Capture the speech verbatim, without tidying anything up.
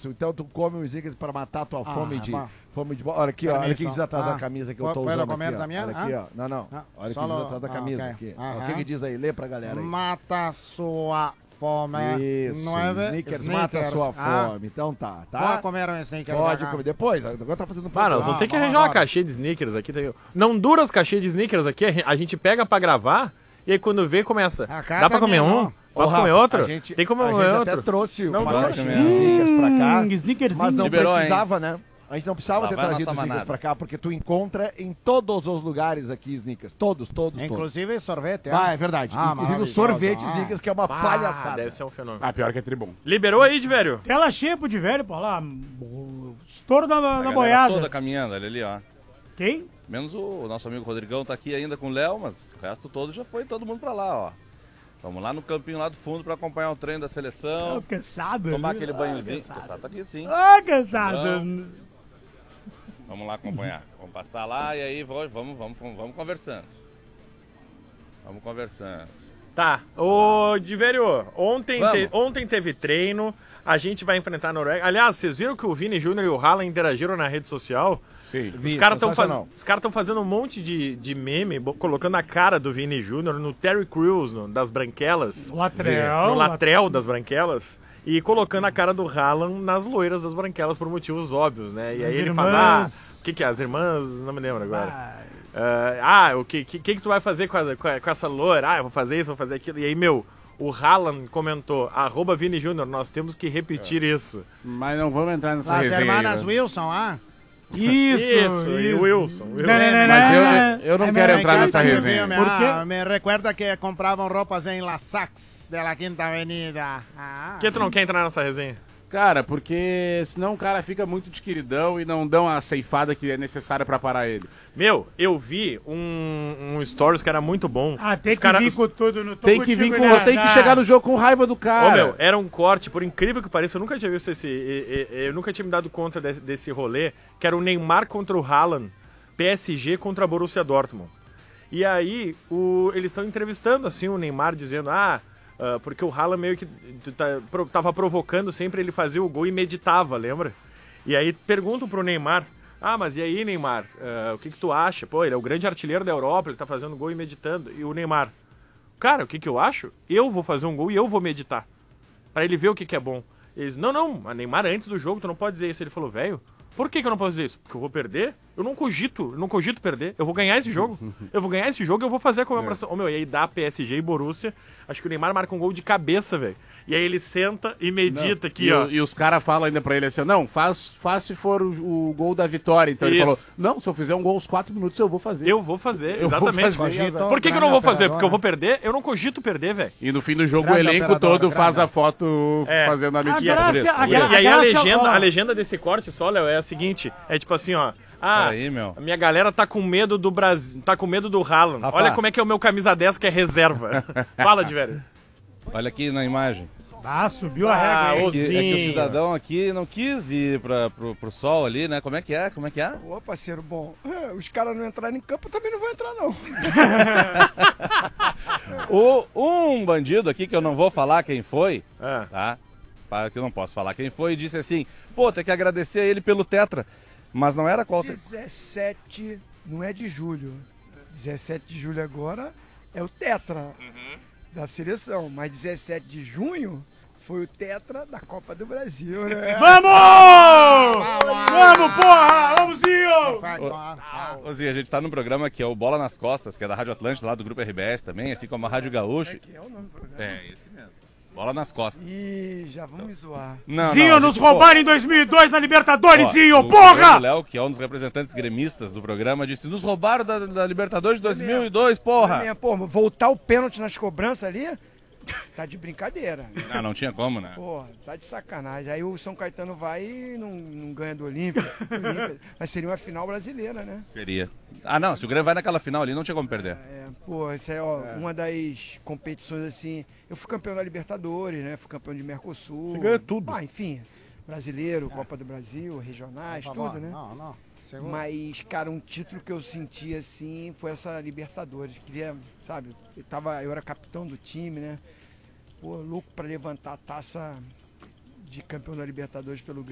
Isso, então tu come um sneakers pra matar tua Ah, fome de... bom. Fome de... Olha aqui, ó, olha o que Permiso. diz atrás da Ah. camisa que eu Pu- tô puedo usando comer aqui, ó. también? Olha aqui, Ah. ó. Não, não. Ah, Olha o que solo- diz atrás da ah, camisa ok. aqui. Aham. O que que diz aí? Lê pra galera aí. Mata sua fome. Isso, Nueve sneakers mata a sua Ah, fome. Então tá, tá? Pode comer um sneakers. Pode acá. comer. Depois, agora tá fazendo Ah, nós programa. vamos ter que Ah, arranjar uma agora. caixinha de sneakers aqui. tem- Não dura as caixinhas de sneakers aqui, a gente pega pra gravar e aí quando vê começa. Ah, cá Dá pra comer também, um? não. Posso Ô, comer Rafa, outro? A gente, Tem como a comer gente outro? até trouxe Não, uma gosto. caixinha de sneakers pra cá, Hum, sneakerzinho. mas não Liberou, precisava, né? A gente não precisava Lá ter vai a trazido nossa sneakers manada. pra cá, porque tu encontra em todos os lugares aqui sneakers. Todos, todos, todos. Inclusive sorvete. Ah, é verdade. Ah, Inclusive o maravilhoso. sorvete Ah. sneakers, que é uma Ah, palhaçada. deve ser um fenômeno. Ah, pior que é tribom. Liberou aí, de velho? Tela cheia pro de velho, pô, lá. o Estouro da, A da galera boiada. toda caminhando, olha ali, ó. Quem? Menos o, o nosso amigo Rodrigão tá aqui ainda com o Léo, mas o resto todo já foi todo mundo pra lá, ó. Vamos lá no campinho lá do fundo pra acompanhar o treino da Ah, seleção. cansado. Tomar viu? aquele Ah, banhozinho. cansado. Cansado tá aqui sim. Ah, cansado. Não. Vamos lá acompanhar. Vamos passar lá e aí vamos, vamos, vamos, vamos conversando. Vamos conversando. Tá. Ô, de velho, ontem, Vamos. te- ontem teve treino, a gente vai enfrentar a Noruega. Aliás, vocês viram que o Vini Júnior e o Haaland interagiram na rede social? Sim. Os caras estão faz... cara fazendo um monte de, de meme, bo- colocando a cara do Vini Júnior no Terry Crews, no, das branquelas, Latrel. no latrel das branquelas, e colocando a cara do Haaland nas loiras das branquelas por motivos óbvios, né? E aí As ele irmãs. fala, ah, o que que é? As irmãs, não me lembro agora. Ah, Ah, ah, o que, que, que tu vai fazer com, a- com, a- com essa loira? Ah, eu vou fazer isso, vou fazer aquilo. E aí, meu, o Haaland comentou, arroba Vini Júnior, nós temos que repetir isso. Mas não vamos entrar nessa As resenha aí, hermanas velho. Wilson, ah. Isso, Isso, e o Wilson. Wilson. Não, não, não, Mas não. eu, eu não É quero melhor entrar que nessa essa resenha. Me, Por quê? ah, me recuerda que compravam roupas em La Sax, de la Quinta Avenida. Ah. Por que tu não quer entrar nessa resenha? Cara, porque senão o cara fica muito de queridão e não dão a ceifada que é necessária pra parar ele. Meu, eu vi um, um stories que era muito bom. Ah, tem Os que cara- vir os- com tudo. Não tô Tem que contigo vir com nessa. tem que chegar no jogo com raiva do Ô, cara. meu, era um corte, por incrível que pareça, eu nunca tinha visto esse. e- e- Eu nunca tinha me dado conta de- desse rolê, que era o Neymar contra o Haaland, P S G contra a Borussia Dortmund. E aí, o, eles estão entrevistando assim o Neymar, dizendo, ah, ah, porque o Haaland meio que tá- pro- tava provocando sempre ele fazer o gol e meditava, lembra? E aí perguntam pro Neymar, ah, mas e aí, Neymar, ah, o que que tu acha? Pô, ele é o grande artilheiro da Europa, ele tá fazendo gol e meditando. E o Neymar, cara, o que que eu acho? Eu vou fazer um gol e eu vou meditar. Pra ele ver o que que é bom. Eles, não, não, a Neymar antes do jogo, tu não pode dizer isso. Ele falou, velho, por que que eu não posso dizer isso? Porque eu vou perder? Eu não cogito, eu não cogito perder. Eu vou ganhar esse jogo. Eu vou ganhar esse jogo e eu vou fazer a comemoração. Ô, meu, e aí dá P S G e Borussia. Acho que o Neymar marca um gol de cabeça, velho. E aí ele senta e medita aqui, e, ó. o- e os caras falam ainda pra ele assim, não, faz, faz se for o, o gol da vitória. Então ele Isso. falou, não, se eu fizer um gol aos quatro minutos eu vou fazer. Eu vou fazer, Eu vou exatamente. fazer. Por que, que eu não vou fazer? Porque eu vou perder? Eu não cogito perder, velho. E no fim do jogo Grande o elenco operador, todo faz grande. a foto É. fazendo a A mentira. graça, Preço. a E, gra- e aí a graça- legenda, ó, a legenda desse corte só, Léo, é a seguinte: é tipo assim, ó. Ah, Peraí, meu. a minha galera tá com medo do Brasil, tá com medo do Haaland. Rafa. Olha como é que é o meu camisa dez que é reserva. Fala, de velho. Olha aqui na imagem. Ah, subiu a Ah, régua, hein? ô, Que- é que o Zinho. cidadão aqui não quis ir pra, pro, pro sol ali, né? Como é que é? Como é que é? Ô, parceiro, bom, é, os caras não entrarem em campo, eu também não vou entrar, não. O, um bandido aqui, que eu não vou falar quem foi, Ah. tá? Para que eu não posso falar quem foi, disse assim, pô, tem que agradecer a ele pelo tetra. Mas não era qual... te- dezessete, não é de julho. dezessete de julho agora é o tetra da seleção, mas dezessete de junho foi o tetra da Copa do Brasil, né? Vamos! Vamos, porra! Vamos, Zinho! Perfeito, ah, ah. Ô, Zinho, a gente tá num programa que é o Bola nas Costas, que é da Rádio Atlântida, lá do Grupo R B S também, assim como a Rádio Gaúcho. Que é o nome do programa. É, esse mesmo. Bola nas Costas. Ih, já vamos zoar. Não, não, Zinho, a nos gente, roubaram em dois mil e dois na Libertadores, Ó, Zinho, o porra! governo Léo, que é um dos representantes gremistas do programa, disse: nos roubaram da, da Libertadores de dois mil e dois, porra! Minha, pô, voltar o pênalti nas cobranças ali, tá de brincadeira. Ah, não tinha como, né? Porra, tá de sacanagem. Aí o São Caetano vai e não, não ganha do Olímpia. Olímpia. Mas seria uma final brasileira, né? Seria. Ah, não, se o Grêmio vai naquela final ali, não tinha como perder. É, pô, isso é, ó, uma das competições assim. Eu fui campeão da Libertadores, né? Fui campeão de Mercosul. Você ganha tudo. Ah, enfim, brasileiro, Copa do Brasil, regionais, Por favor, tudo, né? Não, não. Segura. Mas, cara, um título que eu senti assim foi essa Libertadores. Queria, sabe, eu, tava, eu era capitão do time, né? Pô, louco pra levantar a taça de campeão da Libertadores pelo